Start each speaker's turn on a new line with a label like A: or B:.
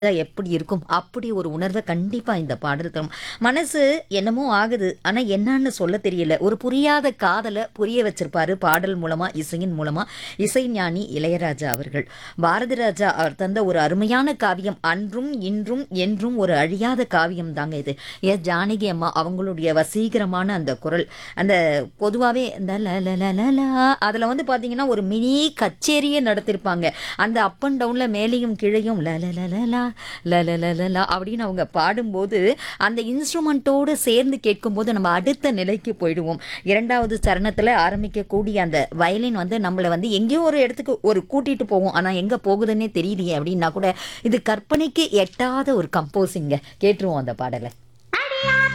A: எப்படி இருக்கும்? அப்படி ஒரு உணர்வ கண்டிப்பா இந்த பாடல் தரும். மனசு என்னமோ ஆகுது. ஆனா என்னான்னு சொல்ல தெரியல. ஒரு புரியாத காதல புரிய வச்சிருப்பாரு பாடல் மூலமா, இசையின் மூலமா. இசைஞானி இளையராஜா அவர்கள். பாரதி ராஜா அவர் தந்த ஒரு அருமையான காவியம். அன்றும், இன்றும், என்றும் ஒரு அழியாத காவியம் தாங்க இது. ஜானகி அம்மா அவங்களுடைய வசீகரமான அந்த குரல். அந்த பொதுவாவே இந்த ல ல ல ல லா அதுல வந்து பாத்தீங்கன்னா, ஒரு மினி கச்சேரியே நடத்திருப்பாங்க. அந்த அப் அண்ட் டவுன்ல மேலேயும் கீழேயும் ல ல ல ல லா ல ல ல ல லா அப்படின்னு அவங்க பாடும்போது அந்த இன்ஸ்ட்ருமெண்ட்டோடு சேர்ந்து கேட்கும்போது நம்ம அடுத்த நிலைக்கு போயிடுவோம். இரண்டாவது சரணத்துல ஆரம்பிக்கக்கூடிய அந்த வயலின் வந்து நம்மளை வந்து எங்கேயோ ஒரு இடத்துக்கு ஒரு கூட்டிட்டு போவோம். ஆனா எங்க போகுதுன்னே தெரியலையே அப்படின்னா கூட இது கற்பனைக்கு எட்டாத ஒரு கம்போசிங்க. கேட்டுருவோம் அந்த பாடலை.